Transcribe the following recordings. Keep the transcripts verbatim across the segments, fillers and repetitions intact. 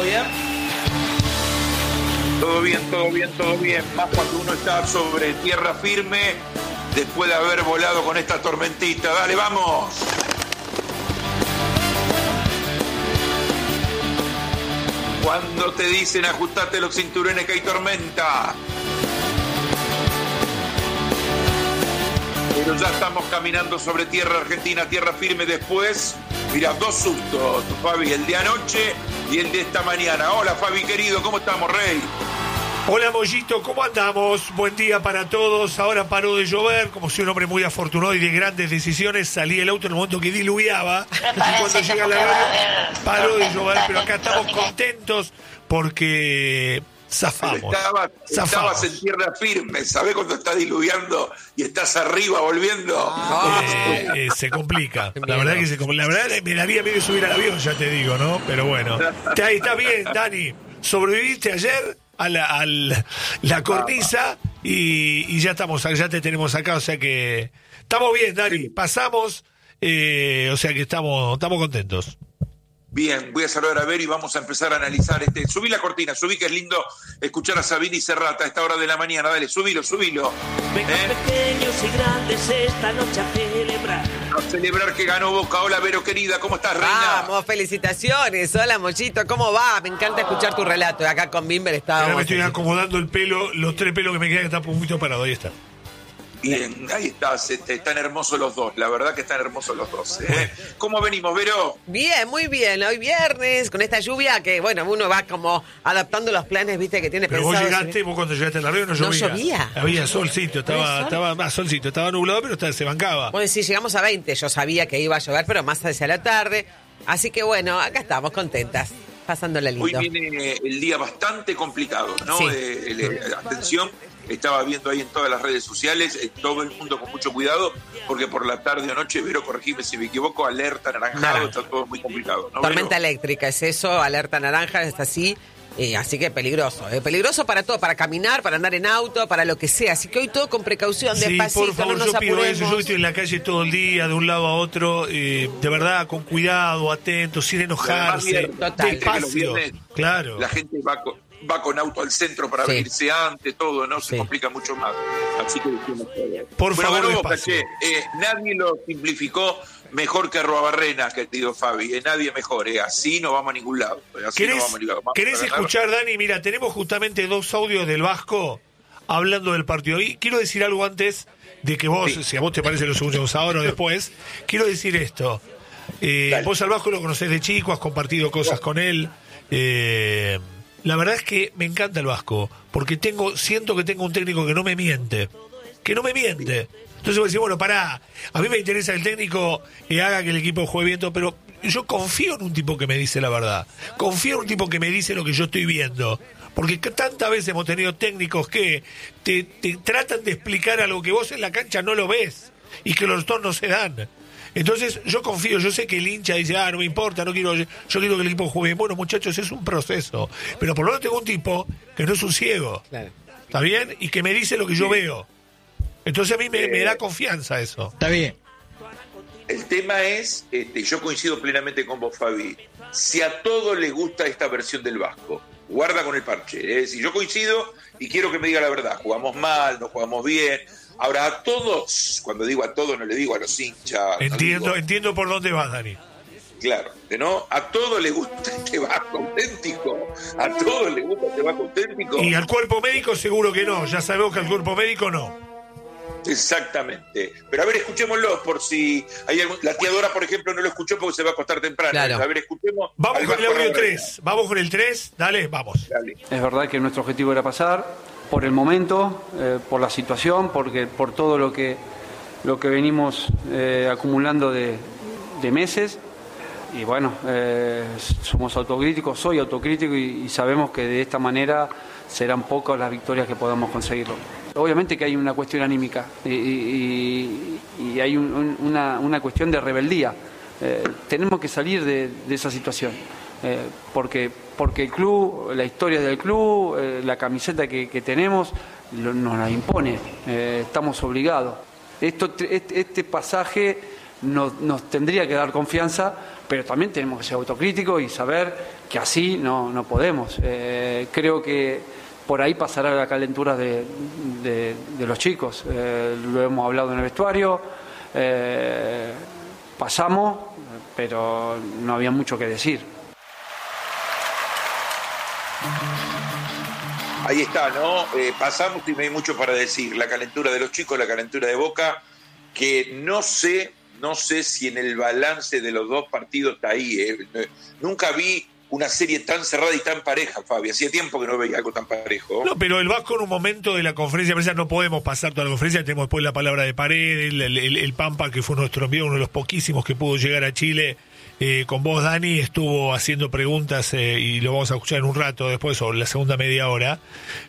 bien? Todo bien, todo bien, todo bien. Más cuando uno está sobre tierra firme después de haber volado con esta tormentita. Dale, vamos. Cuando te dicen ajustate los cinturones que hay tormenta. Pero ya estamos caminando sobre tierra argentina, tierra firme después. Mira, dos sustos, Fabi, el de anoche y el de esta mañana. Hola, Fabi, querido, ¿cómo estamos, Rey? Hola, Mollito, ¿cómo andamos? Buen día para todos. Ahora paró de llover, como soy un hombre muy afortunado y de grandes decisiones, salí del auto en el momento que diluviaba. Y cuando llega la radio, paró de llover, pero acá estamos contentos porque zafamos. Estabas, zafamos. estabas en tierra firme, ¿sabés cuando está diluviando y estás arriba volviendo? Eh, eh, se complica. La verdad que se complica. La verdad me daría miedo subir al avión, ya te digo, ¿no? Pero bueno. Está, está bien, Dani. Sobreviviste ayer a la, a la, la cornisa y, y ya estamos, ya te tenemos acá, o sea que estamos bien, Dani. Pasamos, eh, o sea que estamos, estamos contentos. Bien, voy a saludar a Ver y vamos a empezar a analizar este. Subí la cortina, subí que es lindo escuchar a Sabini y Serrata a esta hora de la mañana. Dale, subilo, subilo. Vengan ¿Eh? pequeños y grandes esta noche a celebrar. A celebrar que ganó Boca. Hola, Vero, querida, ¿cómo estás, reina? Vamos, felicitaciones. Hola, Mollito, ¿cómo va? Me encanta escuchar tu relato. Acá con Bimber Ahora estábamos. me estoy acomodando el pelo, los tres pelos que me quedan que están un poquito parados. Ahí está. Bien, ahí estás, este, están hermosos los dos, la verdad que están hermosos los dos. ¿eh? ¿Cómo venimos, Vero? Bien, muy bien. Hoy viernes, con esta lluvia que, bueno, uno va como adaptando los planes, viste, que tiene Pero vos pensados. llegaste, vos cuando llegaste a la río no llovía. No llovía. Había solcito, estaba, sol? estaba más solcito, estaba nublado, pero estaba, se bancaba. Vos decís, llegamos a veinte. Yo sabía que iba a llover, pero más hacia la tarde. Así que, bueno, acá estamos contentas, pasándola lindo. Hoy viene el día bastante complicado, ¿no? Sí. Eh, eh, atención, estaba viendo ahí en todas las redes sociales, eh, todo el mundo con mucho cuidado, porque por la tarde o noche, Vero, corregime si me equivoco, alerta naranjado, Naranja. está todo muy complicado, ¿no, Tormenta Vero? eléctrica, es eso, alerta naranja, es así. Eh, así que peligroso, eh, peligroso para todo, para caminar, para andar en auto, para lo que sea. Así que hoy todo con precaución, Sí, despacito, por favor, no nos yo pido apuremos. eso. Yo estoy en la calle todo el día, de un lado a otro, eh, de verdad, con cuidado, atento, sin enojarse, Además, bien, total. viste que los despacio. viernes Claro. La gente va con, va con auto al centro para Sí. venirse antes, todo, ¿no? Se Sí. complica mucho más. Así que decimos todo. Por bueno, favor, ganó Boca, despacio. che. Eh, nadie lo simplificó mejor que Arruabarrena, querido Fabi. Eh, nadie mejor, eh. Así no vamos a ningún lado. eh. Así no ¿Querés, vamos a ningún lado. Vamos ¿querés a ganar. escuchar, Dani? Mira, tenemos justamente dos audios del Vasco hablando del partido. Y quiero decir algo antes de que vos, Sí. si a vos te parece lo escuchamos ahora o después, quiero decir esto. Eh, Dale. vos al Vasco lo conocés de chico, has compartido cosas con él. Eh, la verdad es que me encanta el Vasco, porque tengo, siento que tengo un técnico que no me miente. Que no me miente. Entonces vos decís, bueno, pará, a mí me interesa el técnico que haga que el equipo juegue bien, todo, pero yo confío en un tipo que me dice la verdad. Confío en un tipo que me dice lo que yo estoy viendo. Porque tantas veces hemos tenido técnicos que te, te tratan de explicar algo que vos en la cancha no lo ves y que los dos no se dan. Entonces yo confío, yo sé que el hincha dice, ah, no me importa, no quiero, yo quiero que el equipo juegue bien. Bueno, muchachos, es un proceso. Pero por lo menos tengo un tipo que no es un ciego. Claro. ¿Está bien? Y que me dice lo que yo veo. Entonces a mí me, me da confianza eso. Está bien. El tema es, este, yo coincido plenamente con vos, Fabi. Si a todos les gusta esta versión del Vasco, guarda con el parche. Es decir, yo coincido y quiero que me diga la verdad. Jugamos mal, no jugamos bien. Ahora, a todos, cuando digo a todos, no le digo a los hinchas. no Entiendo, digo- entiendo por dónde vas, Dani. Claro, ¿no? A todos les gusta este Vasco auténtico. A todos les gusta este Vasco auténtico. Y al cuerpo médico seguro que no. Ya sabemos que al cuerpo médico no. Exactamente. Pero a ver, escuchémoslo por si hay algún... La tía Dora, por ejemplo, no lo escuchó porque se va a acostar temprano. Claro. A ver, escuchemos. Vamos al con el Vasco audio Arruabarrena. tres. Vamos con el tres. Dale, vamos. Dale. Es verdad que nuestro objetivo era pasar por el momento, eh, por la situación, porque por todo lo que lo que venimos eh, acumulando de, de meses. Y bueno, eh, somos autocríticos, soy autocrítico y, y sabemos que de esta manera serán pocas las victorias que podamos conseguirlo. Obviamente que hay una cuestión anímica y, y, y hay un, un, una, una cuestión de rebeldía. Eh, tenemos que salir de, de esa situación. Eh, porque, porque el club, la historia del club, eh, la camiseta que, que tenemos, lo, nos la impone. Eh, estamos obligados. Esto, este, este pasaje nos, nos tendría que dar confianza pero también tenemos que ser autocríticos y saber que así no, no podemos. Eh, creo que por ahí pasará la calentura de, de, de los chicos. Eh, lo hemos hablado en el vestuario, eh, pasamos, pero no había mucho que decir. Ahí está, ¿no? Eh, pasamos y no hay mucho para decir. La calentura de los chicos, la calentura de Boca, que no sé, no sé si en el balance de los dos partidos está ahí. ¿eh? Nunca vi una serie tan cerrada y tan pareja, Fabi. Hacía tiempo que no veía algo tan parejo. No, pero el Vasco en un momento de la conferencia de prensa, no podemos pasar toda la conferencia, tenemos después la palabra de Paredes, el, el, el Pampa, que fue nuestro envío, uno de los poquísimos que pudo llegar a Chile. Eh, con vos, Dani, estuvo haciendo preguntas eh, y lo vamos a escuchar en un rato después, sobre la segunda media hora.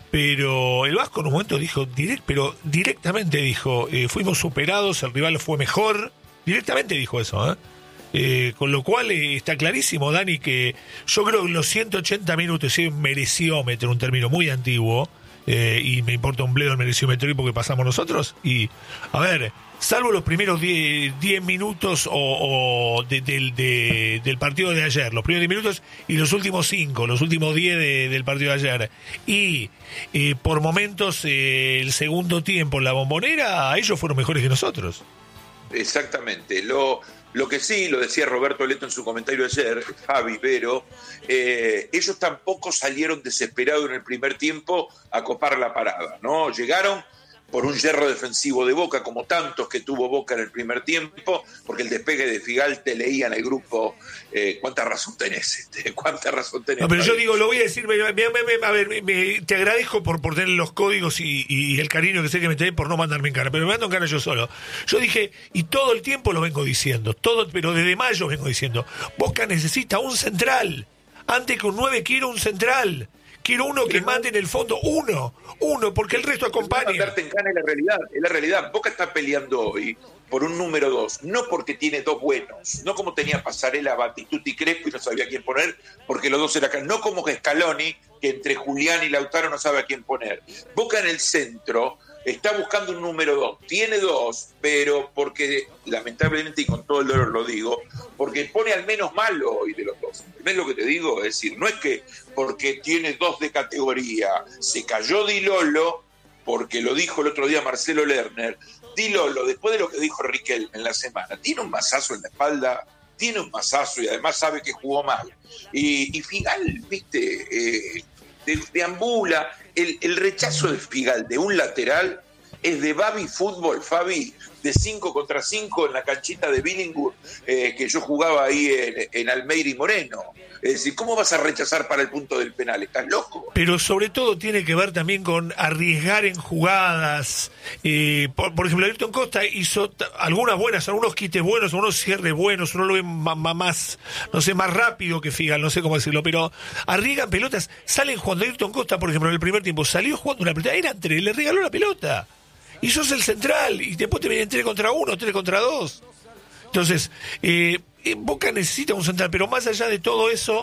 Pero el Vasco en un momento dijo, direct, pero directamente dijo, eh, fuimos superados, el rival fue mejor. Directamente dijo eso, ¿eh? Eh, con lo cual eh, está clarísimo, Dani, que yo creo que los ciento ochenta minutos, sí, mereciómetro, un término muy antiguo, eh, y me importa un bledo el mereciómetro porque pasamos nosotros. Y, a ver, salvo los primeros diez minutos o, o de, de, de, del partido de ayer, los primeros diez minutos y los últimos cinco, los últimos diez de, del partido de ayer, y eh, por momentos eh, el segundo tiempo en la Bombonera, ellos fueron mejores que nosotros. Exactamente. Lo, lo que sí, lo decía Roberto Leto en su comentario ayer, Javi, pero eh, ellos tampoco salieron desesperados en el primer tiempo a copar la parada, ¿no? Llegaron por un yerro defensivo de Boca, como tantos que tuvo Boca en el primer tiempo, porque el despegue de Figal te leía en el grupo, eh, ¿cuánta razón tenés? Este? ¿Cuánta razón tenés? No, pero yo digo, lo voy a decir, me, me, me, a ver, me, me, te agradezco por, por tener los códigos y, y el cariño que sé que me tenés por no mandarme en cara, pero me mando en cara yo solo. Yo dije, y todo el tiempo lo vengo diciendo, todo, pero desde mayo vengo diciendo, Boca necesita un central, antes que un nueve quiero un central. Quiero uno que mande en el fondo, uno, uno, porque el resto acompaña. Mandarte en cara es la realidad, es la realidad. Boca está peleando hoy por un número dos, no porque tiene dos buenos, no como tenía Pasarela, Battistuta y Crespo y no sabía a quién poner, porque los dos eran acá, no como Scaloni, que entre Julián y Lautaro no sabe a quién poner. Boca en el centro está buscando un número dos, tiene dos, pero porque, lamentablemente y con todo el dolor lo digo, porque pone al menos malo hoy de los dos. ¿Entendés lo que te digo? Es decir, no es que porque tiene dos de categoría, se cayó Di Lolo, porque lo dijo el otro día Marcelo Lerner. Di Lolo, después de lo que dijo Riquelme en la semana, tiene un mazazo en la espalda, tiene un mazazo y además sabe que jugó mal. Y, y Figal, viste, eh, de, deambula. El, el rechazo de Figal de un lateral es de Babi Fútbol, Fabi, de cinco contra cinco en la canchita de Billinghurst, eh, que yo jugaba ahí en, en Almeida y Moreno. Es decir, ¿cómo vas a rechazar para el punto del penal? ¿Estás loco? Pero sobre todo tiene que ver también con arriesgar en jugadas. Eh, por, por ejemplo, Ayrton Costa hizo t- algunas buenas, algunos quites buenos, algunos cierres buenos, uno lo ve ma- ma- más, no sé, más rápido que Figal, no sé cómo decirlo, pero arriesgan pelotas, salen jugando. Ayrton Costa, por ejemplo, en el primer tiempo salió jugando una pelota, eran tres, le regaló la pelota. Y sos el central, y después te vienen tres contra uno, tres contra dos. Entonces, eh, Boca necesita un central, pero más allá de todo eso,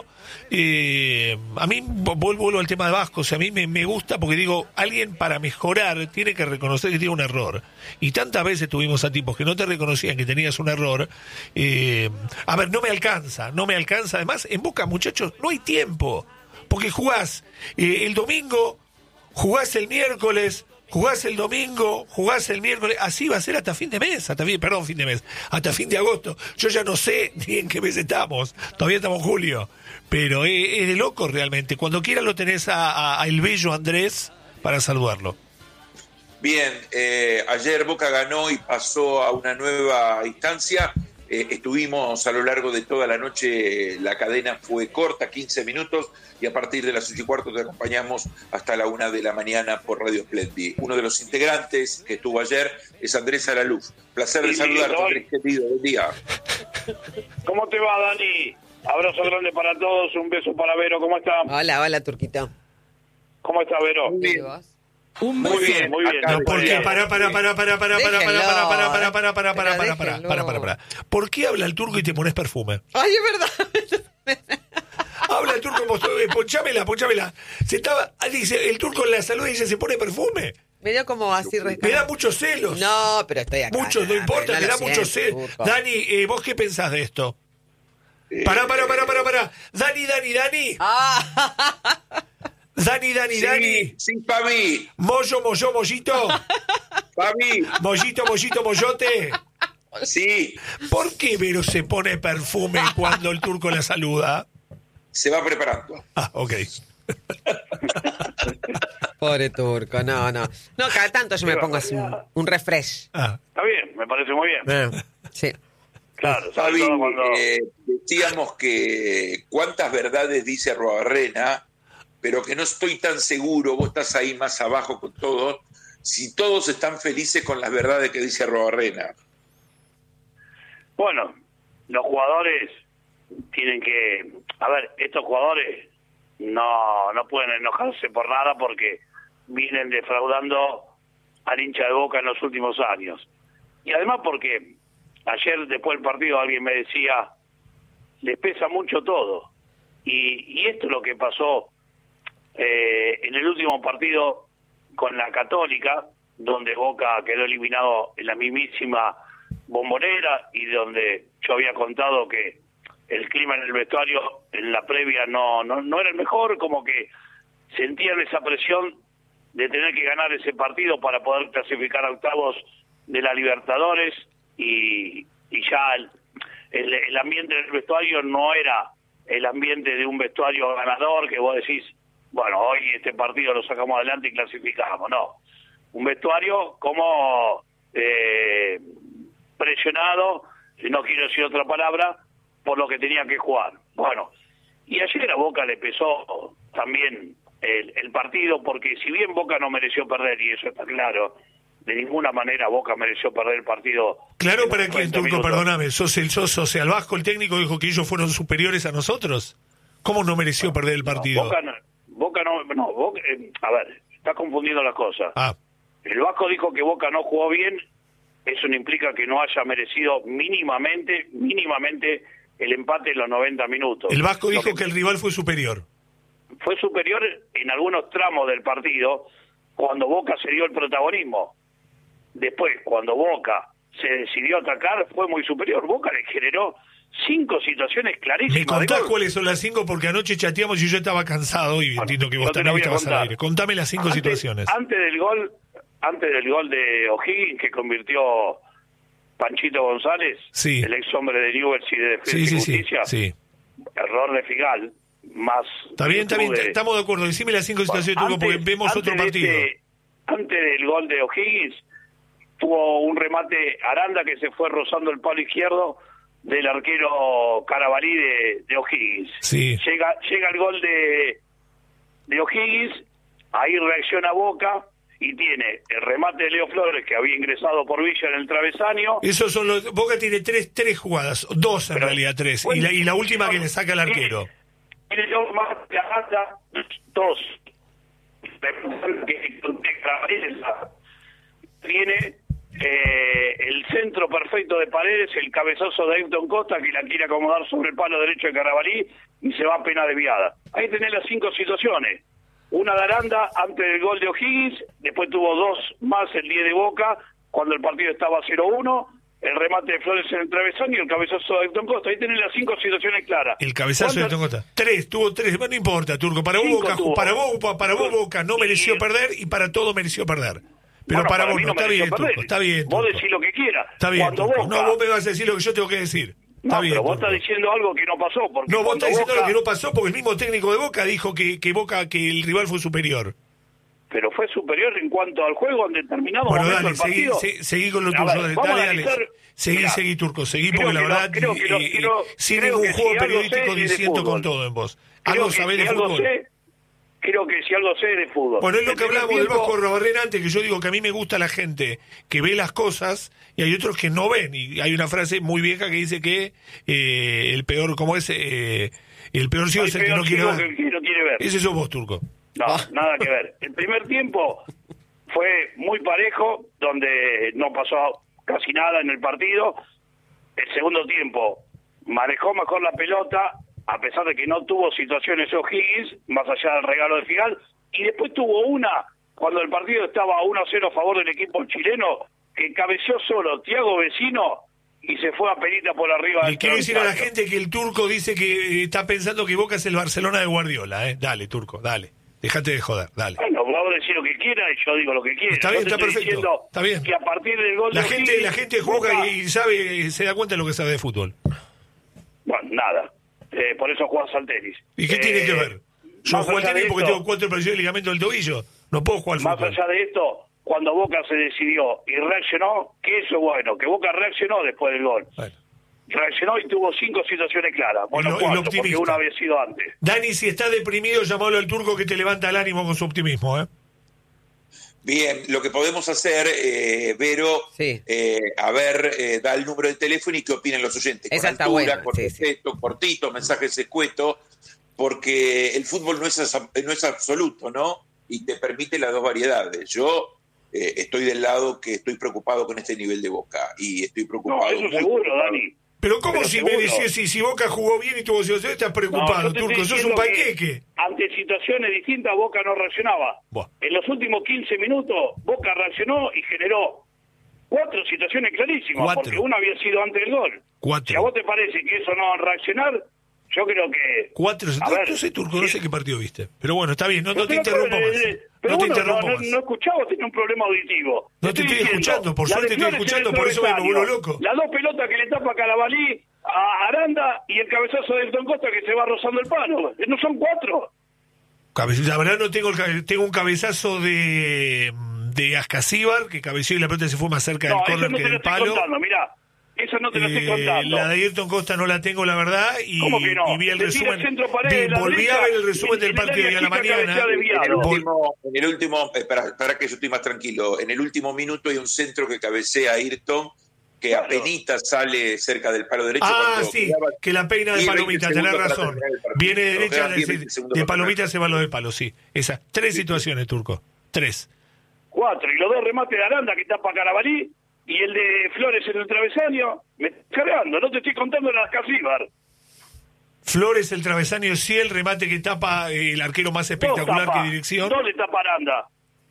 eh, a mí vuelvo, vuelvo al tema de Vasco, o sea, a mí me, me gusta porque digo, alguien para mejorar tiene que reconocer que tiene un error. Y tantas veces tuvimos a tipos que no te reconocían que tenías un error. Eh, a ver, no me alcanza, no me alcanza. Además, en Boca, muchachos, no hay tiempo, porque jugás eh, el domingo, jugás el miércoles, jugás el domingo, jugás el miércoles, así va a ser hasta fin de mes, hasta fin, perdón, fin de mes, hasta fin de agosto. Yo ya no sé ni en qué mes estamos, todavía estamos en julio, pero es, es de loco realmente. Cuando quieras lo tenés a, a, a el bello Andrés para saludarlo. Bien, eh, ayer Boca ganó y pasó a una nueva instancia. Eh, estuvimos a lo largo de toda la noche, la cadena fue corta, quince minutos, y a partir de las ocho y cuarto te acompañamos hasta la una de la mañana por Radio Splendid. Uno de los integrantes que estuvo ayer es Andrés Alaluf. Placer de Sí, saludarte, soy. Andrés, querido. Buen día. ¿Cómo te va, Dani? Abrazo grande para todos, un beso para Vero, ¿cómo está? Hola, hola, Turquito. ¿Cómo está, Vero? Muy bien. ¿Vos? Muy bien, muy bien. acá No, ¿por qué? de- Para, para, para, para, para, para, para, Déjenlo, para, para, para, para, para, para, pero para, para, déjenlo. para, para, para. ¿Por qué habla el turco y te pones perfume? Ay, es verdad. Habla el turco, eh, ponchámela, ponchámela. Se estaba, ah, dice, el turco en la salud y dice, se pone perfume. Me dio como así Me da rescatado. muchos celos. No, pero estoy acá. Muchos, no importa, no me lo da muchos siento, celos. Turco. Dani, eh, ¿vos qué pensás de esto? Eh, Pará, pará, pará, pará, pará. Dani, Dani, Dani. Ah, Dani, Dani, sí, Dani. sí, Fabi, Mollo, mollo, mollito. Fabi, Mollito, mollito, mollote. sí, ¿Por qué Vero se pone perfume cuando el turco la saluda? se va preparando. Ah, ok. pobre turco, no, no. No, cada tanto yo me pongo así un, un refresh. Ah, Está bien, me parece muy bien. Eh, sí. Claro, sobre Fabi, todo cuando... eh, decíamos que cuántas verdades dice Arruabarrena, pero que no estoy tan seguro, vos estás ahí más abajo con todos, si todos están felices con las verdades que dice Arruabarrena. Bueno, los jugadores tienen que... A ver, estos jugadores no, no pueden enojarse por nada porque vienen defraudando al hincha de Boca en los últimos años. Y además porque ayer después del partido alguien me decía, les pesa mucho todo. Y, y esto es lo que pasó eh, en el último partido con la Católica, donde Boca quedó eliminado en la mismísima Bombonera y donde yo había contado que el clima en el vestuario en la previa no, no, no era el mejor, como que sentían esa presión de tener que ganar ese partido para poder clasificar a octavos de la Libertadores y, y ya el, el, el ambiente del vestuario no era el ambiente de un vestuario ganador que vos decís, bueno, hoy este partido lo sacamos adelante y clasificamos, no. Un vestuario como eh, presionado, no quiero decir otra palabra, por lo que tenía que jugar. Bueno, y ayer a Boca le pesó también el, el partido, porque si bien Boca no mereció perder, y eso está claro, de ninguna manera Boca mereció perder el partido. claro, ¿para quién, Turco? Perdóname, sos el sos, o sea, el Vasco, el técnico, dijo que ellos fueron superiores a nosotros. ¿Cómo no mereció perder el partido? No, Boca no, Boca no, no Boca, eh, a ver, está confundiendo las cosas. Ah, El Vasco dijo que Boca no jugó bien, eso no implica que no haya merecido mínimamente, mínimamente el empate en los noventa minutos. el Vasco Lo dijo que el rival fue superior. fue superior en algunos tramos del partido cuando Boca se dio el protagonismo. Después, cuando Boca se decidió atacar, fue muy superior. Boca le generó cinco situaciones clarísimas. ¿Me contás de gol. cuáles son las cinco? Porque anoche chateamos y yo estaba cansado y Bueno, entiendo que vos yo te la también voy a estabas al contar. aire. Contame las cinco Antes- situaciones. Antes del gol, antes del gol de O'Higgins que convirtió Panchito González, Sí. el ex hombre de Newell's y de Defensa Sí, y sí, sí, Justicia, sí. error de Figal, más... Está bien, está bien, virtud de- estamos de acuerdo. Decime las cinco Bueno, situaciones, Turco, porque antes- vemos antes otro de partido. este- antes del gol de O'Higgins, tuvo un remate Aranda que se fue rozando el palo izquierdo del arquero Carabalí de, de O'Higgins. Sí. Llega, llega el gol de, de O'Higgins, ahí reacciona Boca y tiene el remate de Leo Flores que había ingresado por Villa en el travesaño. Esos son los. Boca tiene tres, tres jugadas, dos en Pero- realidad, tres. bueno, y, la, y la última que le saca el arquero. Tiene dos más de Aranda, dos. Tiene eh, el centro perfecto de Paredes, el cabezazo de Ayrton Costa que la quiere acomodar sobre el palo derecho de Carabalí y se va a pena desviada. Ahí tenés las cinco situaciones. Una de Aranda antes del gol de O'Higgins, después tuvo dos más el diez de Boca cuando el partido estaba cero uno, el remate de Flores en el travesaño y el cabezazo de Ayrton Costa. Ahí tenés las cinco situaciones claras. El cabezazo de ¿Cuántas? Toncosta. Tres, tuvo tres. Bueno, no importa, Turco. Para vos, Cinco Boca, tuvo. para vos, para vos, Boca no Y- mereció perder y para todo mereció perder. Pero Bueno, para, para vos mí no. no Está mereció bien, perder. Turco. Está bien, Vos Turco. decís lo que quieras. Está bien, Cuando Turco. Boca- No, vos me vas a decir lo que yo tengo que decir. Está No, bien, pero vos Turco. estás diciendo algo que no pasó. Porque No, vos cuando estás diciendo Boca- lo que no pasó porque el mismo técnico de Boca dijo que, que Boca, que el rival fue superior. Pero fue superior en cuanto al juego en determinado Bueno, momento dale, del seguí, partido. se- seguí con lo A tuyo. ver, Dale, vamos a dale, dale. analizar- Seguí, Mirá, seguí, Turco, seguí, creo porque la que no, verdad, creo que no, eh, eh, creo- sin creo ningún que juego si algo periodístico sé es de diciendo con fútbol. todo en vos. Creo Algo que sabés si de algo fútbol. sé, creo que si algo sé de fútbol. Bueno, es lo El que primer hablábamos del tiempo- Vasco Robarrena antes, que yo digo que a mí me gusta la gente que ve las cosas y hay otros que no ven. Y hay una frase muy vieja que dice que eh, el peor, ¿cómo es? Eh, el peor ciego Hay es el que peor no quiere ciego ver. que el que no quiere ver. Ese sos vos, Turco. No, nada que ver. El primer tiempo fue muy parejo, donde no pasó casi nada en el partido. El segundo tiempo manejó mejor la pelota, a pesar de que no tuvo situaciones O'Higgins, más allá del regalo de Figal, y después tuvo una, cuando el partido estaba uno a cero a favor del equipo chileno, que cabeció solo Thiago Vecino, y se fue a pelita por arriba. Le del quiero decir a la travesaño. gente que el Turco dice que eh, está pensando que Boca es el Barcelona de Guardiola, ¿eh? Dale, Turco, dale. Déjate de joder, dale. Bueno, vos decís lo que quiera y yo digo lo que quiera. Está bien, Yo te está estoy perfecto. diciendo Está bien. Que a partir del gol La de gente, O'Higgins, la gente Boca- juega y sabe, se da cuenta de lo que sabe de fútbol. Bueno, nada. Eh, por eso jugás al tenis. ¿Y qué Eh, tiene que ver? Yo más juego al allá tenis de porque esto- tengo cuatro operaciones de ligamento del tobillo. No puedo jugar al Más fútbol. allá de esto, cuando Boca se decidió y reaccionó, que eso es bueno, que Boca reaccionó después del gol. Bueno. Reaccionó y tuvo cinco situaciones claras. Bueno, Y lo- y lo cuatro, porque optimista. uno había sido antes. Dani, si estás deprimido, llamalo al Turco que te levanta el ánimo con su optimismo, ¿eh? Bien, lo que podemos hacer, eh, Vero, Sí. eh, a ver, eh, da el número de teléfono y qué opinan los oyentes. Esa con está altura, buena, con sí, sí. respeto, cortito, mensajes escuetos, porque el fútbol no es, asa- no es absoluto, ¿no? Y te permite las dos variedades. Yo eh, estoy del lado que estoy preocupado con este nivel de Boca y estoy No, preocupado. eso muy seguro, preocupado. Dani. Pero ¿cómo Pero si me seguro. decís si, si Boca jugó bien y tuvo situaciones, estás No, preocupado, yo te Turco? estoy Sos un diciendo que panqueque. Ante situaciones distintas, Boca no reaccionaba. Buah. En los últimos quince minutos, Boca reaccionó y generó cuatro situaciones clarísimas, Cuatro. porque una había sido antes del gol. Cuatro. Si a vos te parece que eso no es reaccionar, yo creo que... Cuatro. A No, ver, no sé, Turco, no sí. sé qué partido viste. Pero bueno, está bien, no, no te Pero, interrumpo pero, más. eh, Pero No te bueno, no, interrumpo no, más. no escuchaba, tenía un problema auditivo. No te estoy diciendo, escuchando, por la suerte de estoy Flores escuchando, en el por eso me travesaño, vuelvo loco. Las dos pelotas que le tapa Carabalí a Aranda y el cabezazo de Elton Costa que se va rozando el palo. No son cuatro. Cabe- La verdad no tengo el cabe- tengo un cabezazo de de Ascasíbar que cabeció y la pelota se fue más cerca No, del eso córner no que te lo del estoy palo. contando, mirá. Eso no te lo estoy Eh, contando. la de Ayrton Costa no la tengo, la verdad, y, ¿Cómo que no? y vi el Le tira resumen. el centro pared vi- de la volví a derecha, ver el resumen en- del en el partido de área hoy a la chica mañana. cabecea desviado. En el Vol- último, en el último eh, para, para que yo estoy más tranquilo, en el último minuto hay un centro que cabecea a Ayrton, que Claro. apenas sale cerca del palo derecho. Ah, cuando sí, quedaba que la peina de diez, veinte Palomita, tenés segundos para razón. terminar el partido. Viene de Cuando derecha, quedaban diez, de, veinte segundos de para Palomita terminar. se va lo del palo, sí. Esas tres situaciones, Turco. Tres. Cuatro. Y los dos remates de Aranda que tapa Carabalí y el de Flores en el travesaño. Me estás cargando, no te estoy contando las Casíbar. Flores, el travesaño, sí, el remate que tapa eh, el arquero más espectacular Dos tapa, que dirección. Dos le tapa Aranda.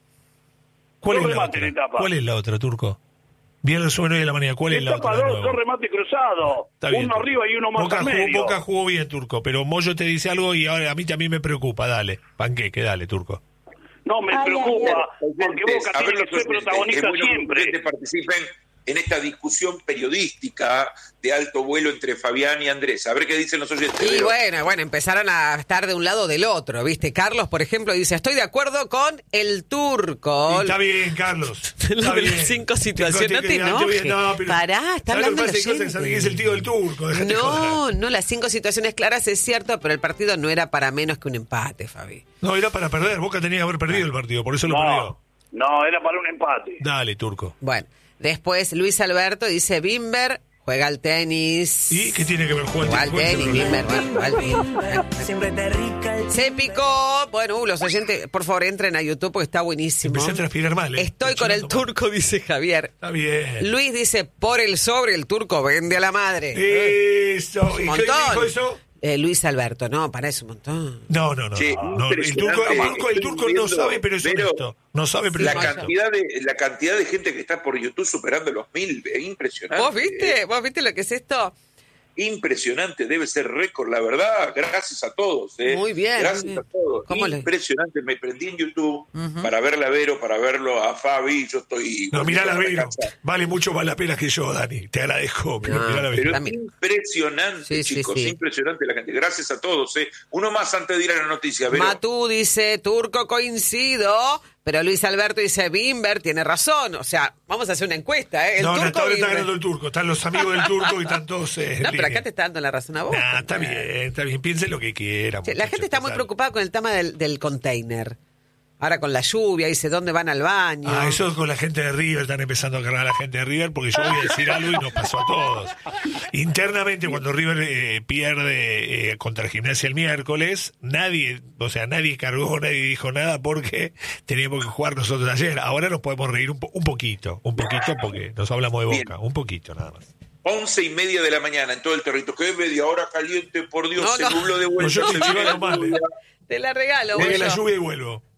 ¿Cuál dos es la remates otra? le tapa. ¿Cuál es la otra, Turco? Bien el resumen hoy de la mañana. ¿Cuál Le es la tapa otra? de dos, nuevo? dos remates cruzados. Está bien, Uno Turco. arriba y uno más Boca al jugó, medio. Boca jugó bien, Turco, pero Moyo te dice algo y ahora a mí también me preocupa. Dale, panqueque, dale, Turco. No, me Ay, preocupa, Oyentes, porque Boca a ver tiene los que ser oyentes, protagonista es bueno que los siempre. oyentes participen en esta discusión periodística de alto vuelo entre Fabián y Andrés. A ver qué dicen los oyentes. Y Vero. bueno, bueno, empezaron a estar de un lado o del otro, ¿viste? Carlos, por ejemplo, dice, estoy de acuerdo con el Turco. Y está bien, Carlos. Lo Está de bien. las cinco situaciones, no te que- enojes. no, pero- Pará, está ¿sabes lo hablando que pasa? el Hay cosas que saben que es el tío del Turco. dejate No, joder. no, las cinco situaciones claras es cierto, pero el partido no era para menos que un empate, Fabi. No, era para perder. Boca tenía que haber perdido el partido, por eso lo No, perdió. no, era para un empate. Dale, Turco. Bueno, después Luis Alberto dice, Bimber juega al tenis. ¿Y qué tiene que ver jugar Juega al tenis, Bimber, bueno, juega al Bimber. Siempre te rica el Se picó. Bueno, uh, los oyentes, por favor, entren a YouTube porque está buenísimo. Empecé a transpirar mal, ¿eh? Estoy Estoy con el llorando mal. Turco, dice Javier. Está bien. Luis dice, por el sobre, el Turco vende a la madre. Eso. Un ¿Y qué montón. dijo eso? Eh, Luis Alberto, no, para eso un montón. No, no, no. Che, no, el impresionante. turco, el turco, el Estoy turco no viendo, sabe, pero es pero honesto. No sabe, pero La es honesto. cantidad, de, la cantidad de gente que está por YouTube superando los mil, es impresionante. ¿Vos viste? ¿Vos viste lo que es esto? Impresionante, debe ser récord, la verdad. Gracias a todos. ¿eh? Muy bien, Gracias muy bien. a todos. ¿Cómo le- Impresionante. Me prendí en YouTube para verla a Vero, para verlo a Fabi. Yo estoy. No, mirá la para Vero. casa. Vale mucho más la pena que yo, Dani. Te agradezco, pero No, mirá la Pero Vero. es También. impresionante, Sí, sí, chicos. sí. Impresionante la cantidad. Gracias a todos. ¿eh? Uno más antes de ir a la noticia. Vero. Matú dice, Turco coincido, pero Luis Alberto dice, Bimber tiene razón. O sea, vamos a hacer una encuesta, ¿eh? El No, no, Turco hasta ahora está Bimber. ganando el turco. Están los amigos del turco y están todos. eh, en No, pero línea. acá te está dando la razón a vos. Nah, está bien, está bien. Piensen lo que quieran. Che, la muchachos, gente está muy total. preocupada con el tema del, del container. Ahora con la lluvia, dice, ¿dónde van al baño? Ah, eso con la gente de River, están empezando a cargar a la gente de River, porque yo voy a decir algo y nos pasó a todos. Internamente, cuando River eh, pierde eh, contra Gimnasia el miércoles, nadie, o sea, nadie cargó, nadie dijo nada porque teníamos que jugar nosotros ayer. Ahora nos podemos reír un, po- un poquito, un poquito, porque nos hablamos de Boca, un poquito nada más. Once y media de la mañana en todo el territorio. Que media hora caliente, por Dios, No, se no. nubló de No, vuelta. yo se estoy viene chivando la mal, lluvia. Te la regalo, Llegue Bollo. la lluvia y vuelvo.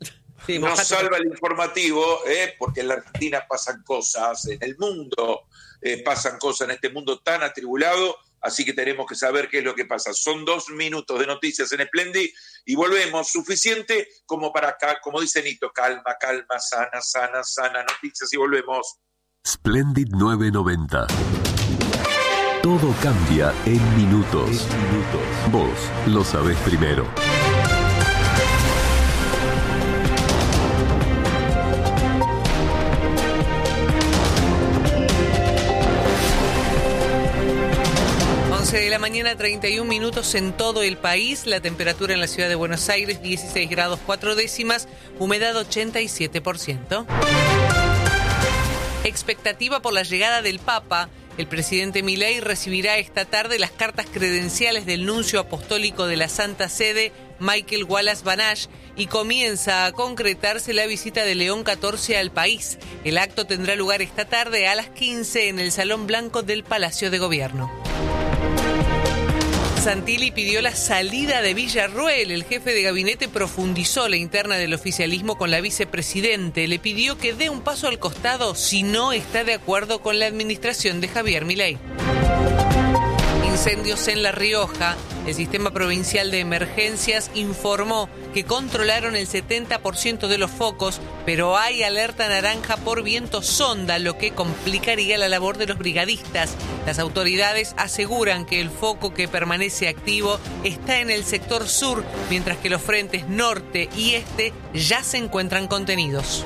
Sí, nos mojate. salva el informativo, ¿eh? Porque en la Argentina pasan cosas, en el mundo eh, pasan cosas, en este mundo tan atribulado, así que tenemos que saber qué es lo que pasa. Son dos minutos de noticias en Splendid y volvemos, suficiente como para acá, como dice Nito, calma, calma, sana, sana, sana, noticias y volvemos. Splendid novecientos noventa. Todo cambia en minutos. minutos. Vos lo sabés primero. once de la mañana, treinta y un minutos en todo el país. La temperatura en la ciudad de Buenos Aires, dieciséis grados cuatro décimas, humedad ochenta y siete por ciento. Expectativa por la llegada del Papa. El presidente Milei recibirá esta tarde las cartas credenciales del nuncio apostólico de la Santa Sede, Michael Wallace Banash, y comienza a concretarse la visita de León catorce al país. El acto tendrá lugar esta tarde a las quince en el Salón Blanco del Palacio de Gobierno. Santilli pidió la salida de Villarruel. El jefe de gabinete profundizó la interna del oficialismo con la vicepresidente. Le pidió que dé un paso al costado si no está de acuerdo con la administración de Javier Milei. Incendios en La Rioja. El Sistema Provincial de Emergencias informó que controlaron el setenta por ciento de los focos, pero hay alerta naranja por viento sonda, lo que complicaría la labor de los brigadistas. Las autoridades aseguran que el foco que permanece activo está en el sector sur, mientras que los frentes norte y este ya se encuentran contenidos.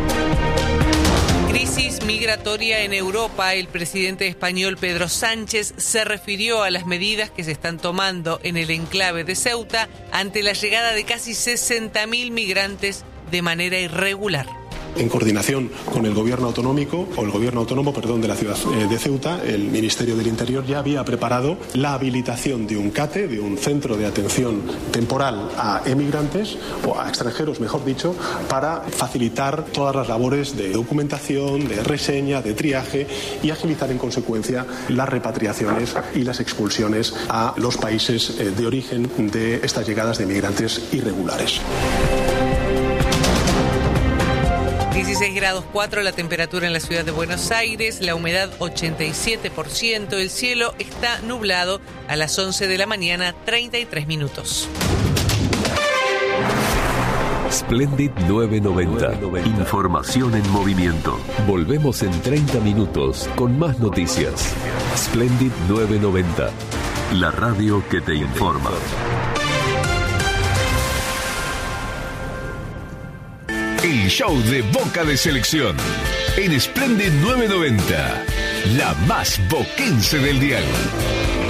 Crisis migratoria en Europa. El presidente español Pedro Sánchez se refirió a las medidas que se están tomando en el enclave de Ceuta ante la llegada de casi sesenta mil migrantes de manera irregular. En coordinación con el gobierno autonómico, o el gobierno autónomo, perdón, de la ciudad de Ceuta, el Ministerio del Interior ya había preparado la habilitación de un CATE, de un centro de atención temporal a emigrantes, o a extranjeros, mejor dicho, para facilitar todas las labores de documentación, de reseña, de triaje y agilizar en consecuencia las repatriaciones y las expulsiones a los países de origen de estas llegadas de emigrantes irregulares. dieciséis grados cuatro la temperatura en la ciudad de Buenos Aires, la humedad ochenta y siete por ciento, el cielo está nublado a las once de la mañana, treinta y tres minutos. Splendid novecientos noventa. Información en movimiento. Volvemos en treinta minutos con más noticias. Splendid novecientos noventa. La radio que te informa. El show de Boca de Selección en Splendid novecientos noventa, la más boquense del dial.